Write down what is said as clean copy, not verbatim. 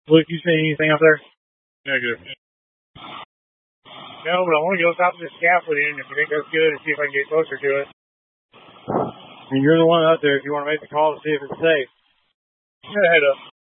Luke, you see anything up there? Negative. No, but I want to go top of this scaffolding if you think that's good and see if I can get closer to it. And you're the one out there if you want to make the call to see if it's safe. I'm gonna head up.